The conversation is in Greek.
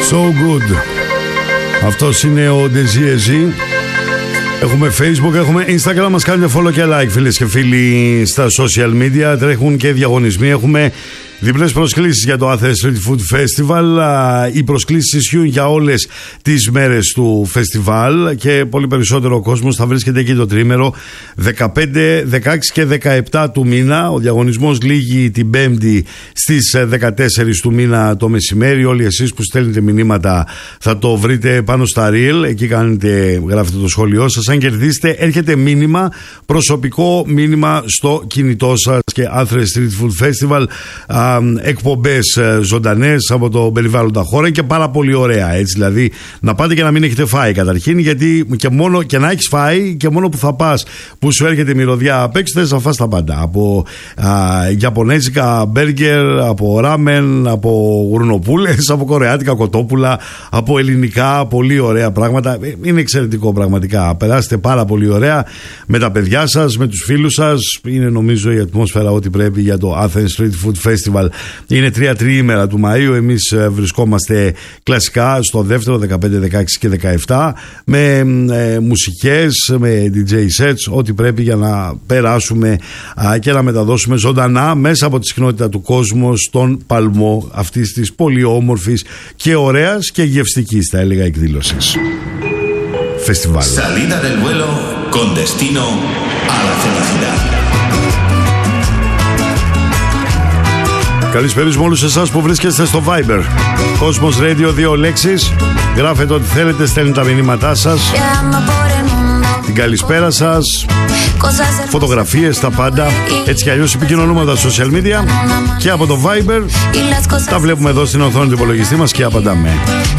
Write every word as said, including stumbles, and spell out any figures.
So good. Αυτός είναι ο Ντεζίεζι. Έχουμε Facebook, έχουμε Instagram. Μας κάνετε follow και like, φίλες και φίλοι, στα social media. Τρέχουν και διαγωνισμοί. Έχουμε διπλές προσκλήσεις για το Athens Street Food Festival. Οι προσκλήσεις ισχύουν για όλες τις μέρες του φεστιβάλ και πολύ περισσότερο ο κόσμος θα βρίσκεται εκεί το τρίμερο δεκαπέντε, δεκαέξι και δεκαεπτά του μήνα. Ο διαγωνισμός λήγει την Πέμπτη στις δεκατέσσερις του μήνα το μεσημέρι. Όλοι εσείς που στέλνετε μηνύματα θα το βρείτε πάνω στα Reel. Εκεί κάνετε, γράφετε το σχόλιο σας. Αν κερδίσετε, έρχεται μήνυμα, προσωπικό μήνυμα στο κινητό σας. Και Athens Street Food Festival, εκπομπές ζωντανές από το περιβάλλοντα χώρα και πάρα πολύ ωραία, έτσι, δηλαδή να πάτε και να μην έχετε φάει καταρχήν, γιατί και, μόνο, και να έχεις φάει και μόνο που θα πας που σου έρχεται μυρωδιά απ' έξω θες να φας τα πάντα, από α, γιαπωνέζικα μπέργκερ, από ράμεν, από γουρνοπούλες, από κορεάτικα κοτόπουλα, από ελληνικά, πολύ ωραία πράγματα. Είναι εξαιρετικό πραγματικά, περάστε πάρα πολύ ωραία με τα παιδιά σας, με τους φίλους σας. Είναι νομίζω η ατμόσφαιρα ό,τι πρέπει για το Athens Street Food Festival. Είναι τρία τριήμερα του Μαΐου. Εμείς βρισκόμαστε κλασικά στο δεύτερο, δεκαπέντε, δεκαέξι και δεκαεπτά, με ε, μουσικές, με ντι τζέι sets, ό,τι πρέπει για να περάσουμε α, και να μεταδώσουμε ζωντανά μέσα από τη συχνότητα του κόσμου στον παλμό αυτής της πολύ όμορφης και ωραίας και γευστικής, θα έλεγα, εκδήλωσης. Φεστιβάλ. Salida del vuelo con destino a la felicidad. Καλησπέρα με όλους εσάς που βρίσκεστε στο Viber. Cosmos Radio, δύο λέξεις. Γράφετε ό,τι θέλετε, στέλνετε τα μηνύματά σας, την καλησπέρα σας, φωτογραφίες, τα πάντα. Έτσι κι αλλιώς επικοινωνούμε τα social media και από το Viber. Τα βλέπουμε εδώ στην οθόνη του υπολογιστή μας και απαντάμε.